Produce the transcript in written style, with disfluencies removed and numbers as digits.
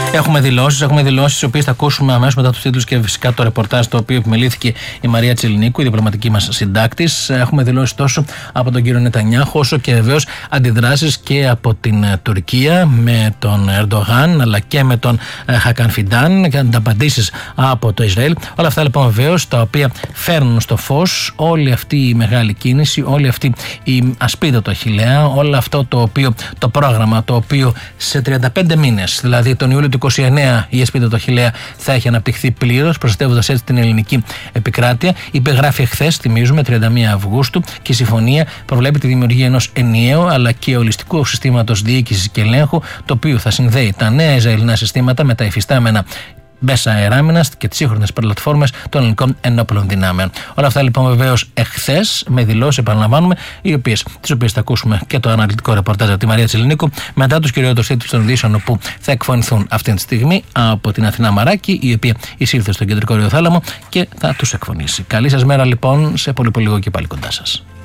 Έχουμε δηλώσεις τις οποίες θα ακούσουμε αμέσως μετά τους τίτλους και φυσικά το ρεπορτάζ το οποίο επιμελήθηκε η Μαρία Τσελινίκου, η διπλωματική μας συντάκτης. Έχουμε δηλώσεις τόσο από τον κύριο Νετανιάχου όσο και βεβαίως αντιδράσεις και από την Τουρκία με τον Ερντογάν αλλά και με τον Χακάν Φιντάν και ανταπαντήσεις από το Ισραήλ. Όλα αυτά λοιπόν βεβαίως τα οποία φέρνουν στο φως όλη αυτή η μεγάλη κίνηση, όλη αυτή η ασπίδα του Αχιλλέα, όλο αυτό το πρόγραμμα το οποίο σε 35 μήνες, δηλαδή τον Ιούλιο του 29, η ασπίδα του Αχιλλέα θα έχει αναπτυχθεί πλήρως, προστατεύοντας έτσι την ελληνική επικράτεια. Υπεγράφει εχθές, θυμίζουμε, 31 Αυγούστου, και η συμφωνία προβλέπει τη δημιουργία ενός ενιαίου αλλά και ολιστικού συστήματος διοίκησης και ελέγχου, το οποίο θα συνδέει τα νέα Ισραηλινά συστήματα με τα υφιστάμενα μέσα αεράμινας και τις σύγχρονες πλατφόρμες των ελληνικών ενόπλων δυνάμεων. Όλα αυτά λοιπόν βεβαίως εχθές με δηλώσεις, επαναλαμβάνουμε, τις οποίες θα ακούσουμε και το αναλυτικό ρεπορτάζ από τη Μαρία Τσελινίκου μετά τους κυριότερους τίτλους των ειδήσεων, όπου θα εκφωνηθούν αυτή τη στιγμή από την Αθηνά Μαράκη, η οποία εισήλθε στον κεντρικό Ρηοθάλαμο και θα τους εκφωνήσει. Καλή σας μέρα λοιπόν, σε πολύ λίγο και πάλι κοντά σας.